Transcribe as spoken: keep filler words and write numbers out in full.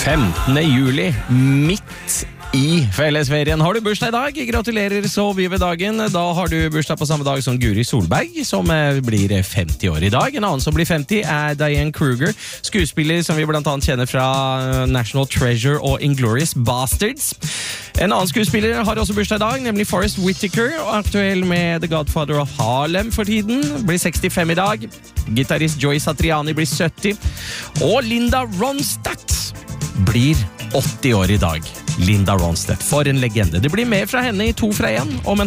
femtende juli, midt i fellesferien. Har du bursdag i dag? Gratulerer så mye ved dagen. Da har du bursdag på samme dag som Guri Solberg, som blir femti år i dag. En annen som blir femti er Diane Kruger, skuespiller som vi blant annet kjenner fra National Treasure og Inglourious Bastards. En annen skuespiller har også bursdag i dag, nemlig Forrest Whitaker, aktuell med The Godfather of Harlem for tiden. Blir sekstifem i dag. Gitarist Joey Satriani blir sytti. Og Linda Ronstadt blir åtti år i dag. Linda Ronstadt, for en legende. Det blir mer fra henne i to fra en om en